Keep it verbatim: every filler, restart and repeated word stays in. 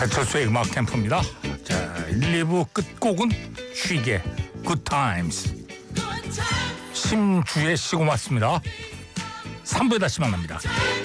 배철수의 음악 캠프입니다. 자, 일, 이 부 끝곡은 쉬게 Good Times 심주에 쉬고 왔습니다. 삼 부에 다시 만납니다.